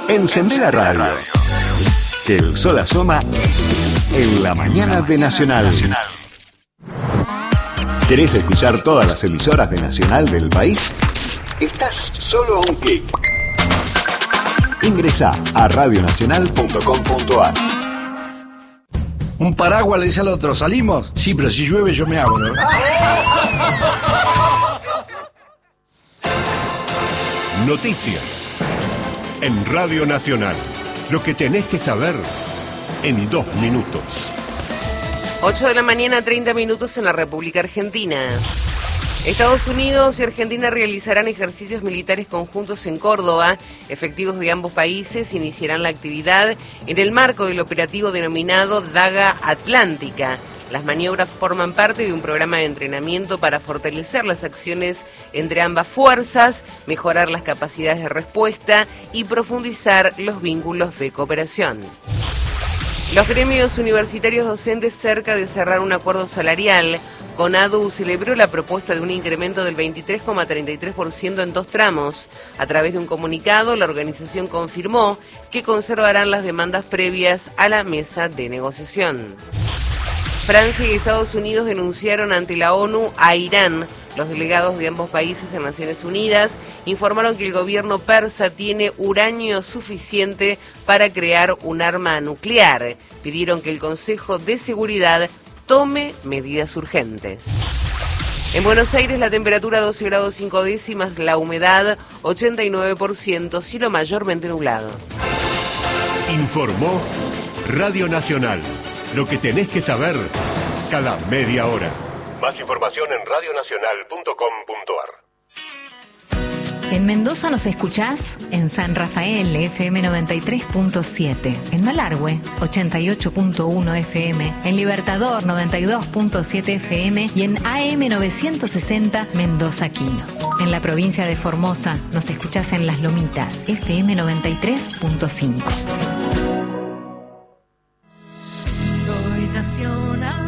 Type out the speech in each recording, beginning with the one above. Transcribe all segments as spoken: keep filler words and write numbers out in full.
Encendé la radio, que el sol asoma en la mañana de Nacional. ¿Querés escuchar todas las emisoras de Nacional del país? Estás solo a un clic. Ingresá a radio nacional punto com punto a r. Un paraguas le dice al otro, ¿salimos? Sí, pero si llueve yo me abro. Noticias en Radio Nacional. Lo que tenés que saber en dos minutos. ocho de la mañana, treinta minutos en la República Argentina. Estados Unidos y Argentina realizarán ejercicios militares conjuntos en Córdoba. Efectivos de ambos países iniciarán la actividad en el marco del operativo denominado Daga Atlántica. Las maniobras forman parte de un programa de entrenamiento para fortalecer las acciones entre ambas fuerzas, mejorar las capacidades de respuesta y profundizar los vínculos de cooperación. Los gremios universitarios docentes cerca de cerrar un acuerdo salarial. CONADU celebró la propuesta de un incremento del veintitrés coma treinta y tres por ciento en dos tramos. A través de un comunicado, la organización confirmó que conservarán las demandas previas a la mesa de negociación. Francia y Estados Unidos denunciaron ante la ONU a Irán. Los delegados de ambos países en Naciones Unidas informaron que el gobierno persa tiene uranio suficiente para crear un arma nuclear. Pidieron que el Consejo de Seguridad tome medidas urgentes. En Buenos Aires la temperatura doce grados cinco décimas, la humedad ochenta y nueve por ciento, cielo mayormente nublado. Informó Radio Nacional. Lo que tenés que saber cada media hora. Más información en radio nacional punto com punto a r. En Mendoza nos escuchás en San Rafael, F M noventa y tres punto siete, en Malargüe, ochenta y ocho punto uno F M, en Libertador, noventa y dos punto siete F M y en A M novecientos sesenta Mendoza Quino. En la provincia de Formosa nos escuchás en Las Lomitas, F M noventa y tres punto cinco. Soy nacional.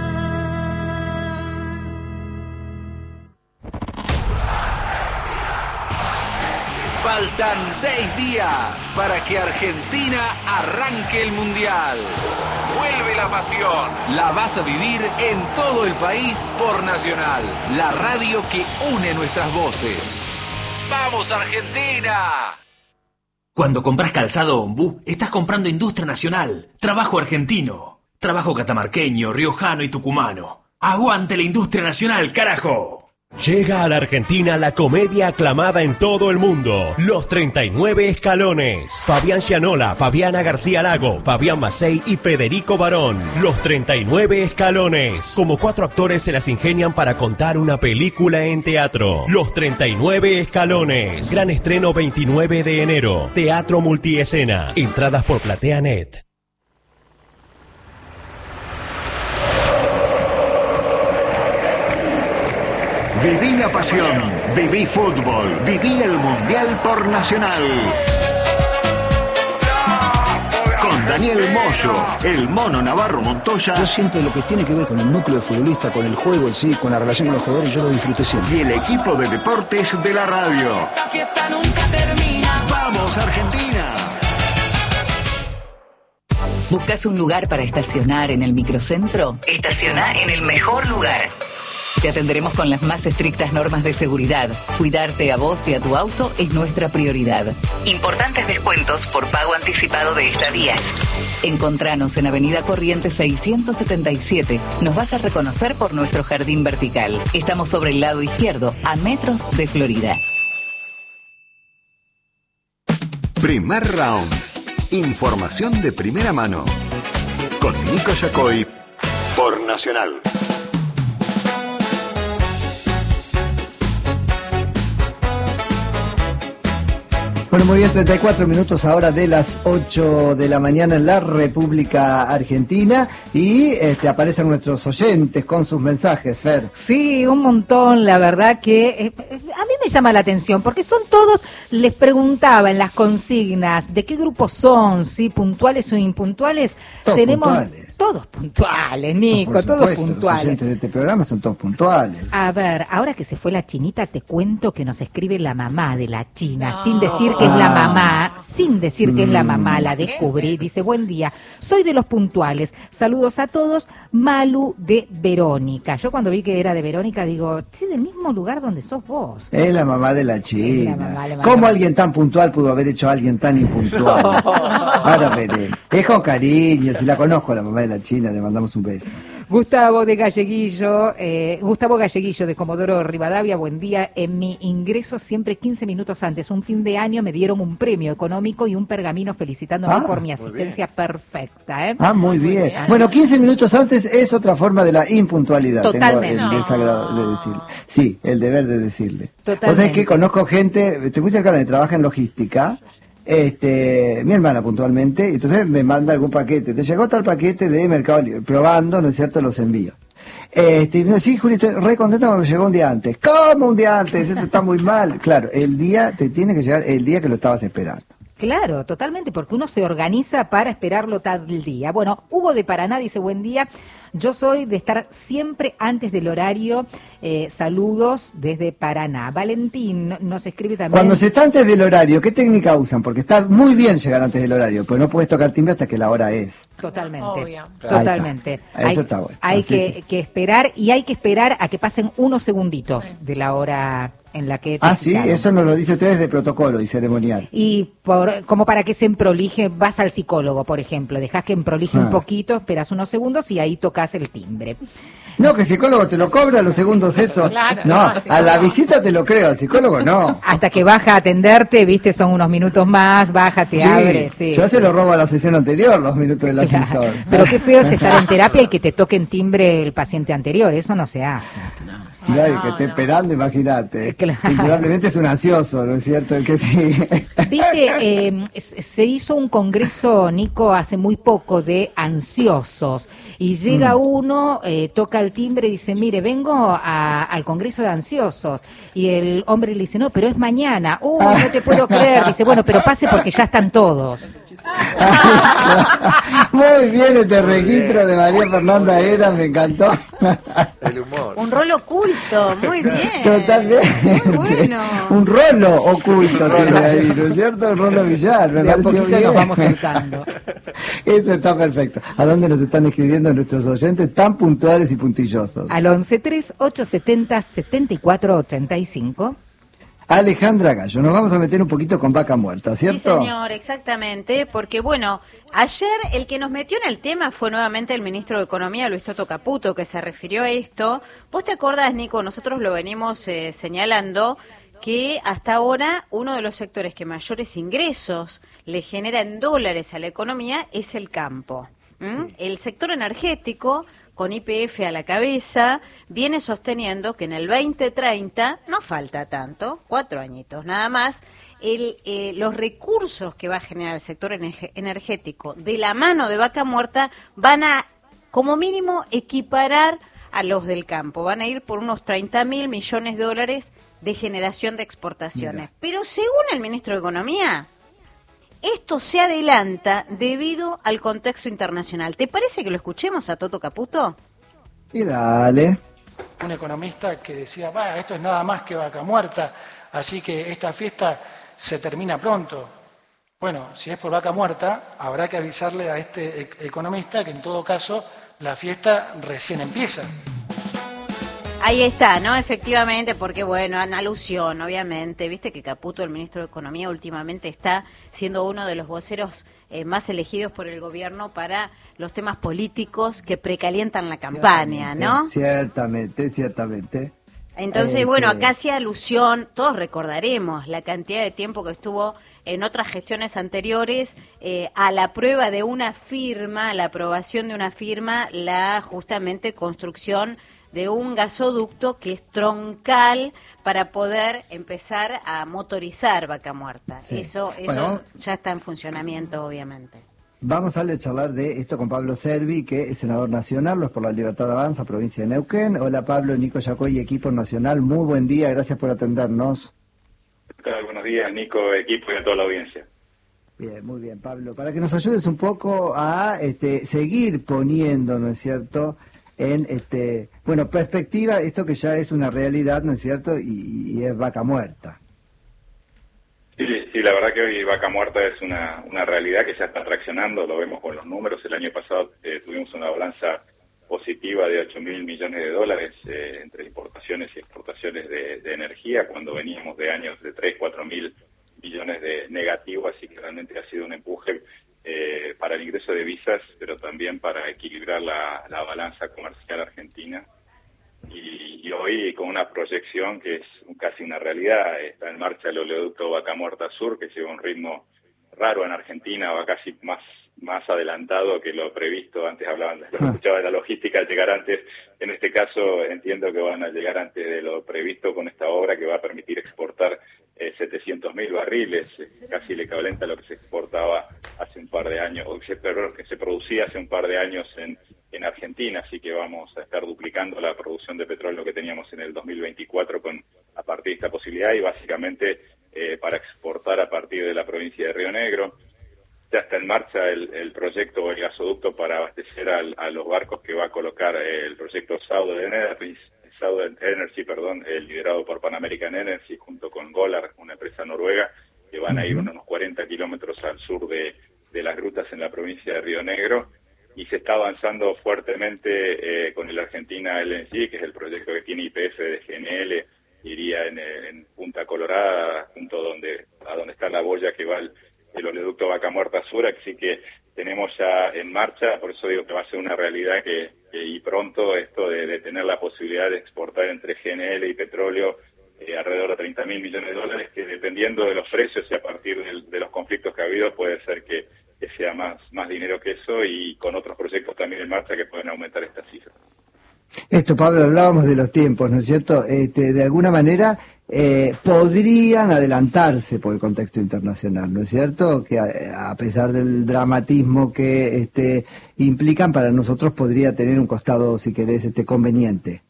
Faltan seis días para que Argentina arranque el Mundial. Vuelve la pasión. La vas a vivir en todo el país por Nacional, la radio que une nuestras voces. ¡Vamos, Argentina! Cuando compras calzado Ombú, estás comprando industria nacional, trabajo argentino, trabajo catamarqueño, riojano y tucumano. ¡Aguante la industria nacional, carajo! Llega a la Argentina la comedia aclamada en todo el mundo, Los treinta y nueve Escalones. Fabián Gianola, Fabiana García Lago, Fabián Macei y Federico Barón. Los treinta y nueve Escalones. Como cuatro actores se las ingenian para contar una película en teatro. Los treinta y nueve Escalones. Gran estreno veintinueve de enero. Teatro multiescena. Entradas por PlateaNet. Viví la pasión, viví fútbol, viví el Mundial por Nacional. Con Daniel Moyo, el Mono Navarro Montoya. Yo siempre lo que tiene que ver con el núcleo de futbolista, con el juego en sí, con la relación con los jugadores, yo lo disfruté siempre. Y el equipo de deportes de la radio. Esta fiesta nunca termina. ¡Vamos, Argentina! ¿Buscas un lugar para estacionar en el microcentro? Estaciona en el mejor lugar. Te atenderemos con las más estrictas normas de seguridad. Cuidarte a vos y a tu auto es nuestra prioridad. Importantes descuentos por pago anticipado de estadías. Encontranos en Avenida Corrientes seiscientos setenta y siete. Nos vas a reconocer por nuestro jardín vertical. Estamos sobre el lado izquierdo, a metros de Florida. Primer round. Información de primera mano. Con Nico Yacoy por Nacional. Bueno, muy bien, treinta y cuatro minutos ahora de las ocho de la mañana en la República Argentina y este, aparecen nuestros oyentes con sus mensajes, Fer. Sí, un montón, la verdad que eh, a mí me llama la atención porque son todos, les preguntaba en las consignas de qué grupos son, si puntuales o impuntuales. Todos Tenemos puntuales. Todos puntuales, Nico, no, todos puntuales. Los oyentes de este programa son todos puntuales. A ver, ahora que se fue la chinita, te cuento que nos escribe la mamá de la China, no. sin decir que es la Ah. mamá, sin decir que es la mamá, la descubrí. Dice, buen día, soy de los puntuales. Saludos a todos. Malu de Verónica. Yo cuando vi que era de Verónica digo, sí, del mismo lugar donde sos vos. Es la mamá de la Es China. la mamá, la mamá. ¿Cómo alguien tan puntual pudo haber hecho a alguien tan impuntual? Ahora veré. Es con cariño, si la conozco, la mamá de la China, le mandamos un beso. Gustavo de Galleguillo, eh, Gustavo Galleguillo de Comodoro Rivadavia, buen día. En mi ingreso siempre quince minutos antes, un fin de año, me dieron un premio económico y un pergamino felicitándome Ah, por mi asistencia perfecta. ¿eh? Ah, muy bien. Bueno, quince minutos antes es otra forma de la impuntualidad. Totalmente. Tengo el desagrado de decirle. Sí, el deber de decirle. Totalmente. Vos sabés que conozco gente, este, muy cercana que trabaja en logística, este, mi hermana puntualmente, entonces me manda algún paquete. Te llegó tal paquete de Mercado Libre, probando, ¿no es cierto?, los envíos. Este, y me dice, sí, Juli, estoy re contento porque me llegó un día antes. ¿Cómo un día antes? Eso está muy mal. Claro, el día, te tiene que llegar el día que lo estabas esperando. Claro, totalmente, porque uno se organiza para esperarlo tal día. Bueno, Hugo de Paraná dice, buen día, yo soy de estar siempre antes del horario, eh, saludos desde Paraná. Valentín nos escribe también. Cuando se está antes del horario, ¿qué técnica usan? Porque está muy bien llegar antes del horario, pero no puedes tocar timbre hasta que la hora es. Totalmente, Obvio. totalmente. Ahí está. Hay, Eso está bueno. hay Así que, sí. que esperar y hay que esperar a que pasen unos segunditos de la hora en la que te Ah, sí, citaron. eso nos lo dice ustedes de protocolo y ceremonial. Y por, como para que se emprolije, vas al psicólogo, por ejemplo, dejas que emprolije Ah. un poquito, esperas unos segundos y ahí tocas el timbre. No, que el psicólogo te lo cobra los segundos eso. Claro, no, no, el a la psicólogo. visita te lo creo, al psicólogo no. Hasta que baja a atenderte, viste, son unos minutos más, baja, te Sí, abre. Sí, yo sí. se lo robo a la sesión anterior, los minutos del ascensor. Pero qué feo es estar en terapia y que te toquen timbre el paciente anterior, eso no se hace. Nadie que esté esperando, imagínate. Claro. Indudablemente es un ansioso, ¿no es cierto? El que sigue. Viste, eh, se hizo un congreso, Nico, hace muy poco de ansiosos y llega Mm. uno, eh, toca el timbre y dice, mire, vengo a- al congreso de ansiosos. Y el hombre le dice, no, pero es mañana. Uh, no te puedo creer. Dice, bueno, pero pase porque ya están todos. Muy bien este registro de María Fernanda Era, me encantó. El humor. Un rol oculto, muy bien. Totalmente. Muy bueno. Un rolo oculto tiene ahí, ¿no es cierto? Un rolo billar, me De a pareció poquito bien. nos vamos acercando. Eso está perfecto. ¿A dónde nos están escribiendo nuestros oyentes tan puntuales y puntillosos? Al once tres ocho setenta setenta y cuatro ochenta y cinco. Alejandra Gallo, nos vamos a meter un poquito con Vaca Muerta, Sí, ¿cierto? señor, exactamente, porque bueno, ayer el que nos metió en el tema fue nuevamente el ministro de Economía, Luis Toto Caputo, que se refirió a esto. ¿Vos te acordás, Nico? Nosotros lo venimos eh, señalando que hasta ahora uno de los sectores que mayores ingresos le genera en dólares a la economía es el campo. ¿Mm? El sector energético, con Y P F a la cabeza, viene sosteniendo que en el veinte treinta, no falta tanto, cuatro añitos nada más, el, eh, los recursos que va a generar el sector ener- energético de la mano de Vaca Muerta van a, como mínimo, equiparar a los del campo. Van a ir por unos treinta mil millones de dólares de generación de exportaciones. Mira. Pero según el ministro de Economía, esto se adelanta debido al contexto internacional. ¿Te parece que lo escuchemos a Toto Caputo? Y dale. Un economista que decía, va, esto es nada más que Vaca Muerta, así que esta fiesta se termina pronto. Bueno, si es por Vaca Muerta, habrá que avisarle a este e- economista que en todo caso la fiesta recién empieza. Ahí está, ¿no? Efectivamente, porque bueno, en alusión, obviamente, viste que Caputo, el ministro de Economía, últimamente está siendo uno de los voceros eh, más elegidos por el gobierno para los temas políticos que precalientan la campaña, ¿no? Ciertamente, ciertamente. Entonces, Este, bueno, acá hacía alusión, todos recordaremos la cantidad de tiempo que estuvo en otras gestiones anteriores eh, a la prueba de una firma, a la aprobación de una firma, la justamente construcción de un gasoducto que es troncal para poder empezar a motorizar Vaca Muerta. Sí. Eso, eso Bueno. ya está en funcionamiento, obviamente. Vamos a charlar de esto con Pablo Servi, que es senador nacional, los por la Libertad Avanza, provincia de Neuquén. Hola Pablo, Nico Yacoy, equipo nacional, muy buen día, gracias por atendernos. ¿Qué tal? Buenos días, Nico, equipo y a toda la audiencia. Bien, muy bien, Pablo. Para que nos ayudes un poco a este, seguir poniendo, ¿no es cierto?, en, este, bueno, perspectiva, esto que ya es una realidad, ¿no es cierto?, y, y es Vaca Muerta. Sí, sí, la verdad que hoy Vaca Muerta es una, una realidad que ya está traccionando, lo vemos con los números. El año pasado eh, tuvimos una balanza positiva de ocho mil millones de dólares eh, entre importaciones y exportaciones de, de energía, cuando veníamos de años de tres, cuatro mil millones de negativo, así que realmente ha sido un empuje eh, para el ingreso de divisas, pero también para equilibrar la, la balanza comercial argentina. Y, y hoy con una proyección que es casi una realidad, está en marcha el oleoducto Vaca Muerta Sur, que lleva un ritmo raro en Argentina, va casi más más adelantado que lo previsto. Antes hablaban, lo escuchaba de la logística, llegar antes. En este caso entiendo que van a llegar antes de lo previsto con esta obra que va a permitir exportar eh, setecientos mil barriles, eh, casi el equivalente a lo que se exportaba hace un par de años, o que se, perdón, que se producía hace un par de años en, en Argentina, así que vamos a estar duplicando la producción de petróleo que teníamos en el dos mil veinticuatro con a partir de esta posibilidad, y básicamente eh, para exportar a partir de la provincia de Río Negro. Ya está en marcha el, el proyecto, el gasoducto para abastecer al, a los barcos que va a colocar eh, el proyecto Southern Energy, Southern Energy, perdón, eh, liderado por Pan American Energy junto con Golar, una empresa noruega, que van a ir unos cuarenta kilómetros al sur de, de las grutas en la provincia de Río Negro, y se está avanzando fuertemente eh, con el Argentina L N G, que es el proyecto que tiene Y P F de G N L, iría en, en Punta Colorada, junto donde, a donde está la boya que va el el oleoducto Vaca Muerta Sur, así que tenemos ya en marcha, por eso digo que va a ser una realidad que, que y pronto esto de, de tener la posibilidad de exportar entre G N L y petróleo eh, alrededor de treinta mil millones de dólares, que dependiendo de los precios y a partir de, de los conflictos que ha habido puede ser que, que sea más, más dinero que eso, y con otros proyectos también en marcha que pueden aumentar esta cifra. Esto, Pablo, hablábamos de los tiempos, ¿no es cierto? Este, de alguna manera eh, podrían adelantarse por el contexto internacional, ¿no es cierto? Que a, a pesar del dramatismo que este, implican, para nosotros podría tener un costado, si querés, este, conveniente.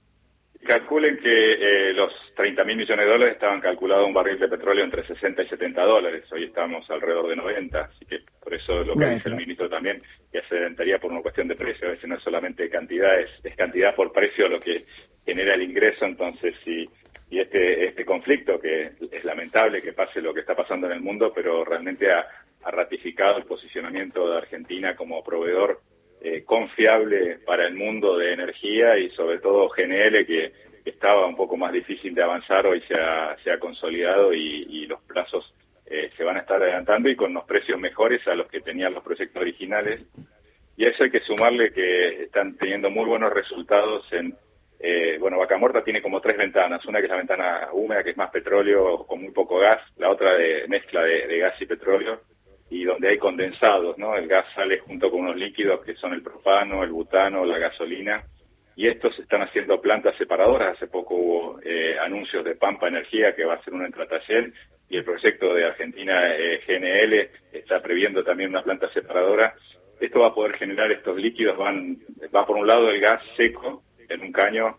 Calculen que eh, los treinta mil millones de dólares estaban calculados un barril de petróleo entre sesenta y setenta dólares. Hoy estamos alrededor de noventa, así que por eso lo que bueno, dice el ministro también, que se adelantaría por una cuestión de precio. A veces no es solamente cantidad, es, es cantidad por precio lo que genera el ingreso. Entonces, si y este este conflicto, que es lamentable que pase lo que está pasando en el mundo, pero realmente ha, ha ratificado el posicionamiento de Argentina como proveedor Eh, confiable para el mundo de energía, y sobre todo G N L, que, que estaba un poco más difícil de avanzar, hoy se ha, se ha consolidado y, y los plazos eh, se van a estar adelantando y con los precios mejores a los que tenían los proyectos originales. Y a eso hay que sumarle que están teniendo muy buenos resultados en, eh, bueno, Vaca Muerta tiene como tres ventanas, una que es la ventana húmeda, que es más petróleo con muy poco gas, la otra de mezcla de, de gas y petróleo, y donde hay condensados, ¿no? El gas sale junto con unos líquidos que son el propano, el butano, la gasolina, y estos están haciendo plantas separadoras. Hace poco hubo eh, anuncios de Pampa Energía, que va a ser una en Tratayén, y el proyecto de Argentina eh, G N L está previendo también una planta separadora. Esto va a poder generar estos líquidos, van va por un lado el gas seco en un caño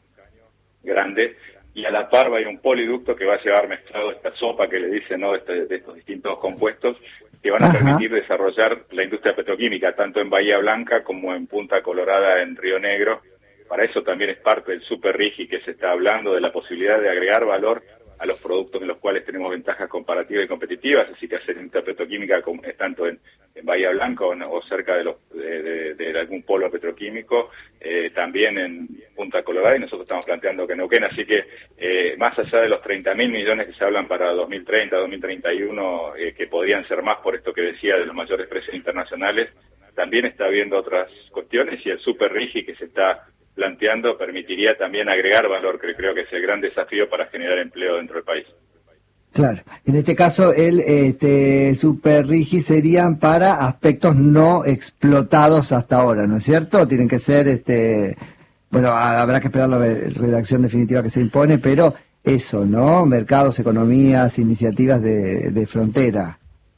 grande, y a la par va a ir un poliducto que va a llevar mezclado esta sopa que le dicen, ¿no? Este, de estos distintos compuestos, que van a Ajá. permitir desarrollar la industria petroquímica, tanto en Bahía Blanca como en Punta Colorada, en Río Negro. Para eso también es parte del Super RIGI que se está hablando, de la posibilidad de agregar valor a los productos en los cuales tenemos ventajas comparativas y competitivas, así que hacer industria petroquímica tanto en, en Bahía Blanca o, o cerca de, los, de, de, de algún polo petroquímico, eh, también en Punta Colorada, y nosotros estamos planteando que Neuquén, así que eh, más allá de los treinta mil millones que se hablan para dos mil treinta, dos mil treinta y uno, eh, que podrían ser más por esto que decía de los mayores precios internacionales, también está habiendo otras cuestiones, y el Super RIGI que se está planteando permitiría también agregar valor, que creo que es el gran desafío para generar empleo dentro del país. Claro, en este caso el este, Super RIGI serían para aspectos no explotados hasta ahora, ¿no es cierto? Tienen que ser, este, bueno, habrá que esperar la redacción definitiva que se impone, pero eso, ¿no? Mercados, economías, iniciativas de, de frontera.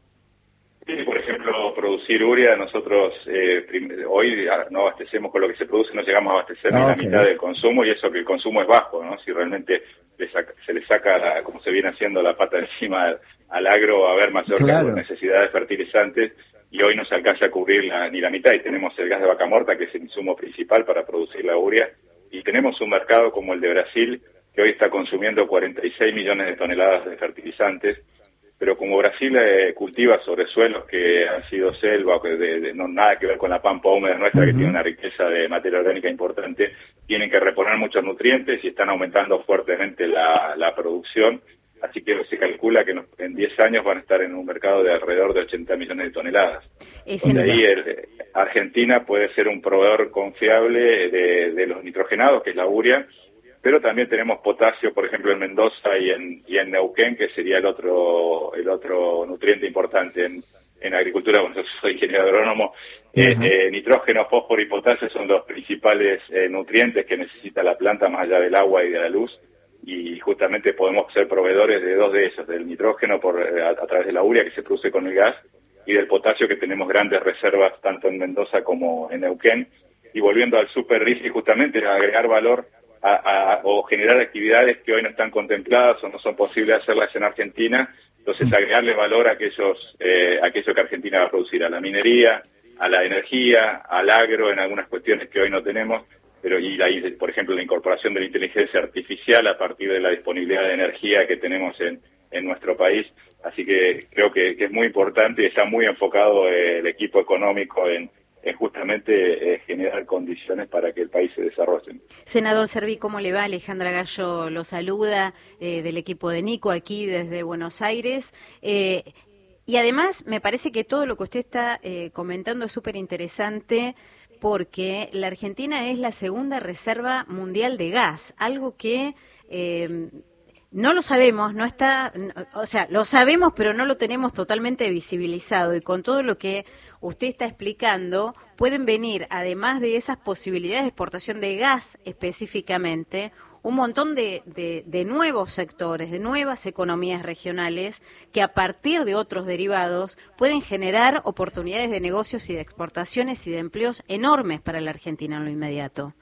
Sí, por ejemplo, producir urea, nosotros eh, hoy no abastecemos con lo que se produce, no llegamos a abastecer ah, ni okay. la mitad del consumo, y eso que el consumo es bajo, ¿no? Si realmente le saca, se le saca, la, como se viene haciendo, la pata encima al, al agro, a haber mayor claro. necesidad de fertilizantes, y hoy no se alcanza a cubrir la, ni la mitad, y tenemos el gas de Vaca Muerta, que es el insumo principal para producir la urea, y tenemos un mercado como el de Brasil, que hoy está consumiendo cuarenta y seis millones de toneladas de fertilizantes, pero como Brasil eh, cultiva sobre suelos que han sido selva, o que de, de, no nada que ver con la pampa húmeda nuestra, uh-huh. que tiene una riqueza de materia orgánica importante, tienen que reponer muchos nutrientes y están aumentando fuertemente la, la producción. Así que se calcula que en diez años van a estar en un mercado de alrededor de ochenta millones de toneladas. Donde ahí el, Argentina puede ser un proveedor confiable de, de los nitrogenados, que es la urea, pero también tenemos potasio, por ejemplo, en Mendoza y en, y en Neuquén, que sería el otro el otro nutriente importante en, en agricultura. Bueno, yo soy ingeniero agrónomo. Uh-huh. eh, eh, nitrógeno, fósforo y potasio son los principales eh, nutrientes que necesita la planta más allá del agua y de la luz. Y justamente podemos ser proveedores de dos de esos, del nitrógeno por a, a través de la urea que se produce con el gas y del potasio, que tenemos grandes reservas tanto en Mendoza como en Neuquén. Y volviendo al Super RIGI, justamente agregar valor a, a, o generar actividades que hoy no están contempladas o no son posibles hacerlas en Argentina, entonces agregarle valor a aquellos, eh, a aquello que Argentina va a producir, a la minería, a la energía, al agro, en algunas cuestiones que hoy no tenemos. Pero y la, por ejemplo, la incorporación de la inteligencia artificial a partir de la disponibilidad de energía que tenemos en, en nuestro país. Así que creo que, que es muy importante y está muy enfocado eh, el equipo económico en, en justamente eh, generar condiciones para que el país se desarrolle. Senador Serví, ¿cómo le va? Alejandra Gallo lo saluda eh, del equipo de Nico aquí desde Buenos Aires. Eh, y además me parece que todo lo que usted está eh, comentando es súper interesante, porque la Argentina es la segunda reserva mundial de gas, algo que eh, no lo sabemos, no está, o sea, lo sabemos, pero no lo tenemos totalmente visibilizado. Y con todo lo que usted está explicando, pueden venir, además de esas posibilidades de exportación de gas específicamente, un montón de, de, de nuevos sectores, de nuevas economías regionales que a partir de otros derivados pueden generar oportunidades de negocios y de exportaciones y de empleos enormes para la Argentina en lo inmediato.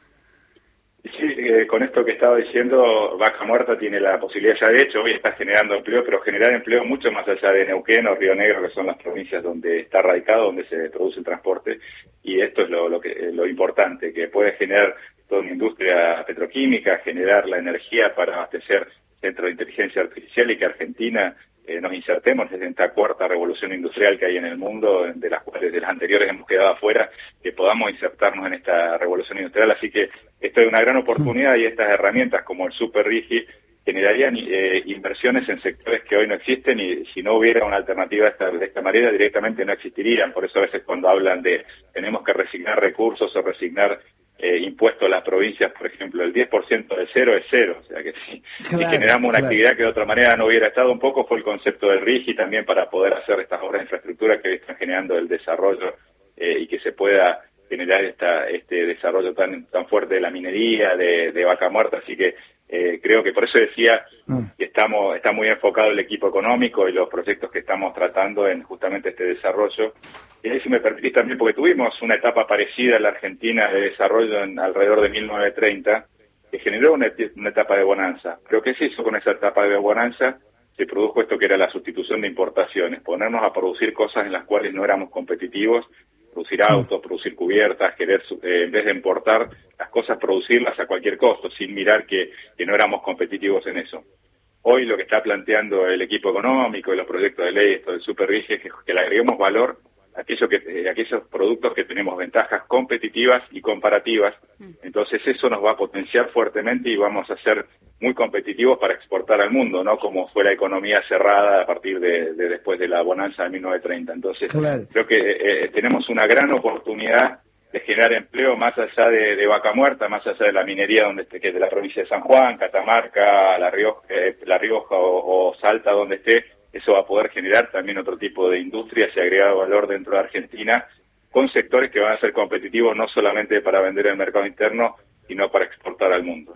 Sí, eh, con esto que estaba diciendo, Vaca Muerta tiene la posibilidad, ya de hecho hoy está generando empleo, pero generar empleo mucho más allá de Neuquén o Río Negro, que son las provincias donde está radicado, donde se produce el transporte, y esto es lo, lo, que, lo importante, que puede generar toda una industria petroquímica, generar la energía para abastecer centros de inteligencia artificial y que Argentina eh, nos insertemos en esta cuarta revolución industrial que hay en el mundo, de las cuales de las anteriores hemos quedado afuera, que podamos insertarnos en esta revolución industrial. Así que esto es una gran oportunidad y estas herramientas como el Super RIGI generarían eh, inversiones en sectores que hoy no existen y si no hubiera una alternativa de esta, de esta manera directamente no existirían. Por eso a veces cuando hablan de tenemos que resignar recursos o resignar Eh, impuesto a las provincias, por ejemplo, el diez por ciento de cero es cero, o sea que si, claro, si generamos una claro. actividad que de otra manera no hubiera estado, un poco fue el concepto del RIGI también para poder hacer estas obras de infraestructura que hoy están generando el desarrollo eh, y que se pueda generar esta, este desarrollo tan tan fuerte de la minería, de, de Vaca Muerta, así que eh, creo que por eso decía mm. que estamos está muy enfocado el equipo económico y los proyectos que estamos tratando en justamente este desarrollo. Y ahí, si me permitís también, porque tuvimos una etapa parecida en la Argentina de desarrollo en alrededor de mil novecientos treinta, que generó una, una etapa de bonanza. Pero ¿qué se hizo con esa etapa de bonanza? Se produjo esto que era la sustitución de importaciones, ponernos a producir cosas en las cuales no éramos competitivos, producir autos, producir cubiertas, querer, eh, en vez de importar las cosas, producirlas a cualquier costo, sin mirar que, que no éramos competitivos en eso. Hoy lo que está planteando el equipo económico y los proyectos de ley, esto del Super RIGI, es que, que le agreguemos valor a aquello que, eh, aquellos productos que tenemos ventajas competitivas y comparativas. Entonces eso nos va a potenciar fuertemente y vamos a ser muy competitivos para exportar al mundo, ¿no? Como fue la economía cerrada a partir de, de después de la bonanza de mil novecientos treinta. Entonces claro. creo que eh, tenemos una gran oportunidad de generar empleo más allá de, de Vaca Muerta, más allá de la minería donde esté, que es de la provincia de San Juan, Catamarca, La Rioja, eh, La Rioja o, o Salta, donde esté. Eso va a poder generar también otro tipo de industrias y agregado valor dentro de Argentina, con sectores que van a ser competitivos no solamente para vender en el mercado interno, sino para exportar al mundo.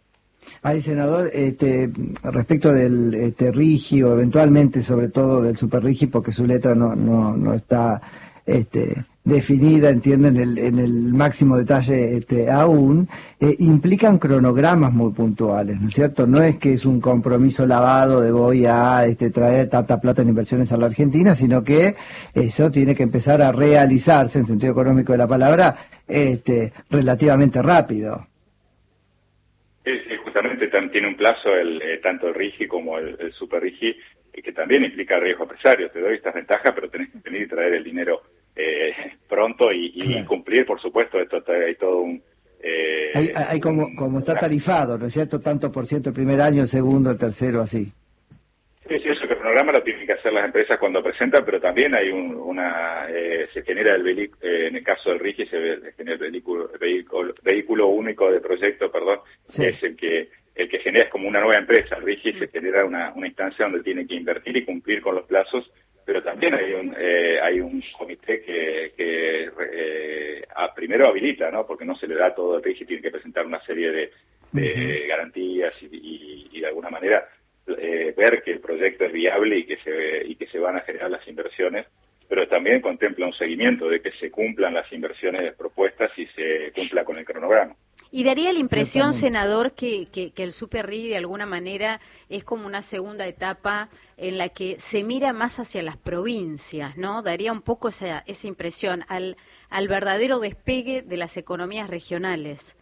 Ahí, senador, este, respecto del este, RIGI o eventualmente sobre todo del Super RIGI, porque su letra no, no, no está este, definida, entiendo, en el, en el máximo detalle este, aún, eh, implican cronogramas muy puntuales, ¿no es cierto? No es que es un compromiso lavado de voy a este, traer tanta plata en inversiones a la Argentina, sino que eso tiene que empezar a realizarse, en sentido económico de la palabra, este, relativamente rápido. Sí, sí, justamente tiene un plazo el, eh, tanto el RIGI como el, el Super RIGI, que también implica riesgo empresario. Te doy estas ventajas, pero tenés que venir y traer el dinero eh, pronto y, y claro. cumplir, por supuesto, esto hay todo un... Eh, hay hay como, como está tarifado, ¿no es cierto? Tanto por ciento el primer año, el segundo, el tercero, así. Sí, sí, eso que el programa lo tienen que hacer las empresas cuando presentan, pero también hay un, una, eh, se genera el vehículo, eh, en el caso del RIGI se genera el vehículo, vehículo, vehículo único de proyecto, perdón, sí. es el que el que genera es como una nueva empresa. El RIGI se genera una, una instancia donde tiene que invertir y cumplir con los plazos, pero también hay un eh, hay un comité que, que eh, a, primero habilita, ¿no? Porque no se le da todo al RIGI, tiene que presentar una serie de, de uh-huh. garantías y, y, y de alguna manera eh, ver que el proyecto es viable y que se y que se van a generar las inversiones, pero también contempla un seguimiento de que se cumplan las inversiones propuestas y se cumpla con el cronograma. Y daría la impresión, senador, que, que, que el Super R I de alguna manera es como una segunda etapa en la que se mira más hacia las provincias, ¿no? Daría un poco esa, esa impresión al, al verdadero despegue de las economías regionales.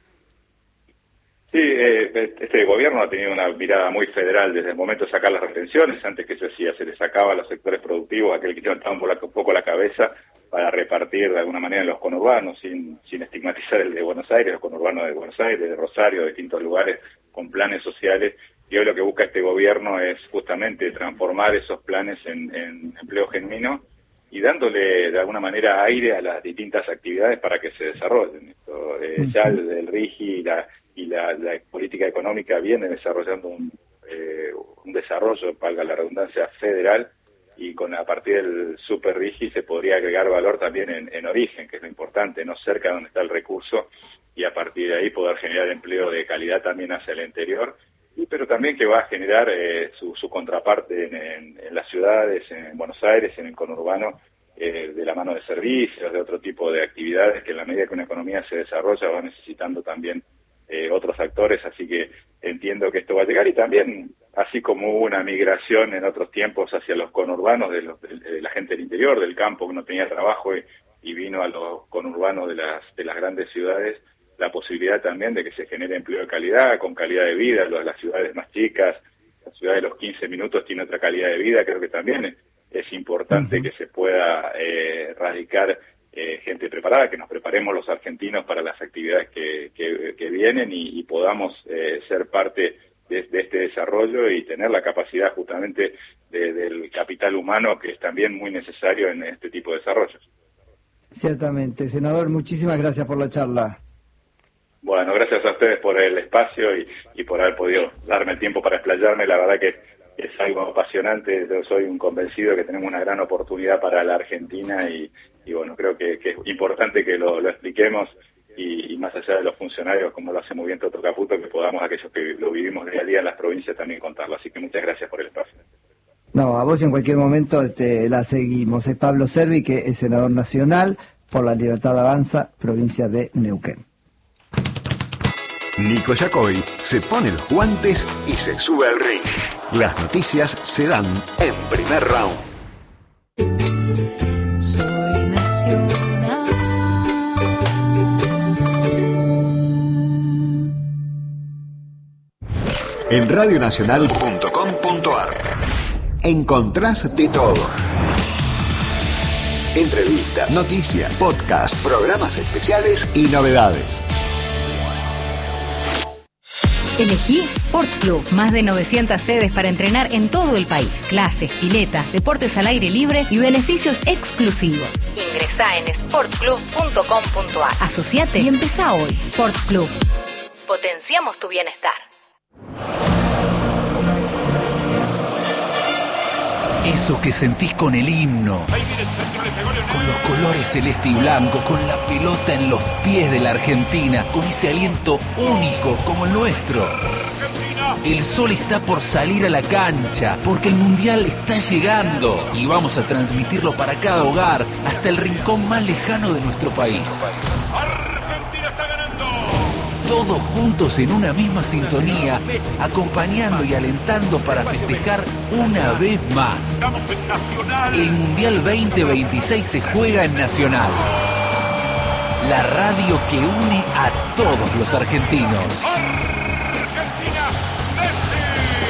Sí, eh, este gobierno ha tenido una mirada muy federal desde el momento de sacar las retenciones. Antes que se hacía, se le sacaba a los sectores productivos, aquel que estaban por la, un poco la cabeza, para repartir de alguna manera en los conurbanos, sin, sin estigmatizar el de Buenos Aires, los conurbanos de Buenos Aires, de Rosario, de distintos lugares, con planes sociales. Y hoy lo que busca este gobierno es justamente transformar esos planes en, en empleo genuino y dándole de alguna manera aire a las distintas actividades para que se desarrollen. Esto, eh, ya el, el RIGI y la y la, la política económica viene desarrollando un, eh, un desarrollo, valga la redundancia, federal, y con a partir del Super RIGI se podría agregar valor también en, en origen, que es lo importante, no cerca de donde está el recurso, y a partir de ahí poder generar empleo de calidad también hacia el interior, y pero también que va a generar eh, su, su contraparte en, en, en las ciudades, en Buenos Aires, en el conurbano, eh, de la mano de servicios, de otro tipo de actividades que en la medida que una economía se desarrolla va necesitando también Eh, otros actores, así que entiendo que esto va a llegar. Y también, así como hubo una migración en otros tiempos hacia los conurbanos de, los, de, de la gente del interior, del campo, que no tenía trabajo y, y vino a los conurbanos de las, de las grandes ciudades, la posibilidad también de que se genere empleo de calidad, con calidad de vida. Las ciudades más chicas, la ciudad de los quince minutos tiene otra calidad de vida. Creo que también es, es importante uh-huh. que se pueda eh, radicar Eh, gente preparada, que nos preparemos los argentinos para las actividades que, que, que vienen y, y podamos eh, ser parte de, de este desarrollo y tener la capacidad justamente de, del capital humano, que es también muy necesario en este tipo de desarrollos. Ciertamente. Senador, muchísimas gracias por la charla. Bueno, gracias a ustedes por el espacio y, y por haber podido darme el tiempo para explayarme. La verdad que es algo apasionante. Yo soy un convencido que tenemos una gran oportunidad para la Argentina y Y bueno, creo que, que es importante que lo, lo expliquemos y, y más allá de los funcionarios, como lo hace muy bien Toto Caputo, que podamos, aquellos que lo vivimos día a día en las provincias, también contarlo. Así que muchas gracias por el espacio. No, a vos en cualquier momento te la seguimos. Es Pablo Servi, que es senador nacional por la Libertad Avanza, provincia de Neuquén. Nico Yacoy se pone los guantes y se sube al ring. Las noticias se dan en primer round. Soy nacional. En radio nacional punto com punto ar encontrás de todo. Entrevistas, noticias, podcasts, programas especiales y novedades. Elegí Sport Club. Más de novecientas sedes para entrenar en todo el país. Clases, piletas, deportes al aire libre y beneficios exclusivos. Ingresá en sport club punto com punto ar. Asociate y empezá hoy. Sport Club. Potenciamos tu bienestar. Eso que sentís con el himno, con los colores celeste y blanco, con la pelota en los pies de la Argentina, con ese aliento único como el nuestro. El sol está por salir a la cancha, porque el Mundial está llegando y vamos a transmitirlo para cada hogar, hasta el rincón más lejano de nuestro país. Todos juntos en una misma sintonía, acompañando y alentando para festejar una vez más. El Mundial veinte veintiséis se juega en Nacional, la radio que une a todos los argentinos.